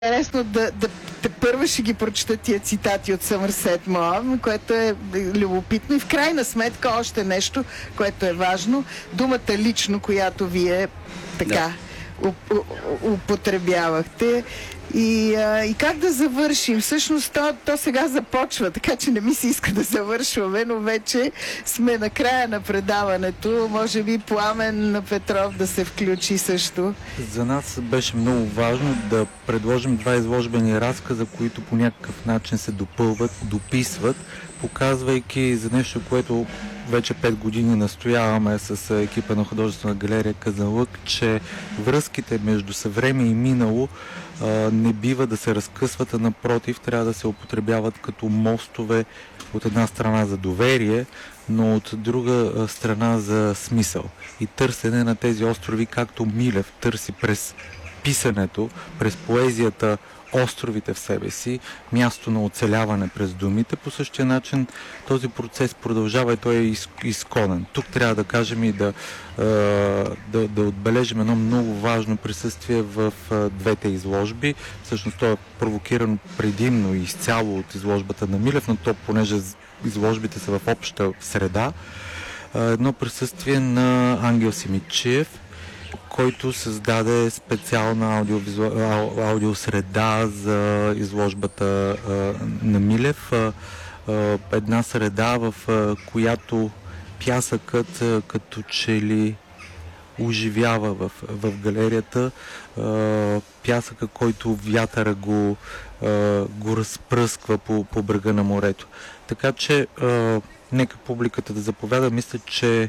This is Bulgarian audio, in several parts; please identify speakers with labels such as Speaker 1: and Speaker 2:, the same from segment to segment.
Speaker 1: Интересно да първо ще ги прочета тия цитати от Съмърсет Моъм, което е любопитно и в крайна сметка още нещо, което е важно. Думата лично, която вие така употребявахте. И как да завършим? Всъщност то сега започва, така че не ми се иска да завършваме, но вече сме на края на предаването. Може би Пламен Петров да се включи също.
Speaker 2: За нас беше много важно да предложим два изложбени разказа, които по някакъв начин се допълват, дописват, показвайки за нещо, което вече 5 години настояваме с екипа на художествена галерия Казанлък, че връзките между съвреме и минало не бива да се разкъсват, а напротив, трябва да се употребяват като мостове от една страна за доверие, но от друга страна за смисъл. И търсене на тези острови, както Милев търси през писането, през поезията островите в себе си, място на оцеляване през думите. По същия начин този процес продължава и той е изконен. Тук трябва да кажем и да отбележим едно много важно присъствие в двете изложби. Всъщност то е провокирано предимно и изцяло от изложбата на Милев, но то, понеже изложбите са в обща среда, едно присъствие на Ангел Симидчиев, който създаде специална аудиосреда за изложбата на Милев. Една среда, в която пясъкът като че ли оживява в галерията. Пясъка, който вятъра го разпръсква по брега на морето. Така че нека публиката да заповяда. Мисля, че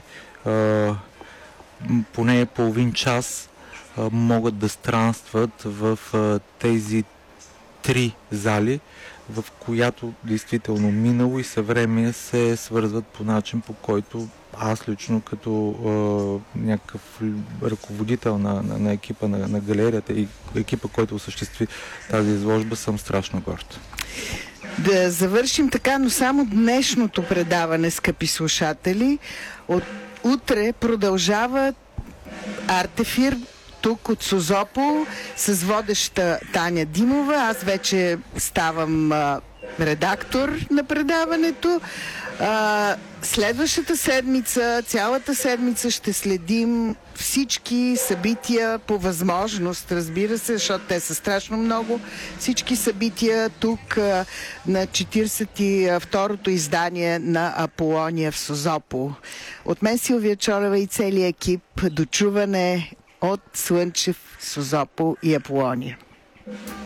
Speaker 2: поне половин час могат да странстват в тези 3 зали, в която действително минало и съвремие се свързват по начин, по който аз лично като някакъв ръководител на екипа на галерията и екипа, който осъществи тази изложба, съм страшно горд.
Speaker 1: Да завършим така, но само днешното предаване, скъпи слушатели. Утре продължава Артефир тук от Созопол с водеща Таня Димова. Аз вече ставам редактор на предаването. Следващата седмица, цялата седмица ще следим всички събития по възможност, разбира се, защото те са страшно много. Всички събития тук на 42-то издание на Аполония в Созопол. От мен Силвия Чолева и целият екип, до чуване от Слънчев, Созопол и Аполония.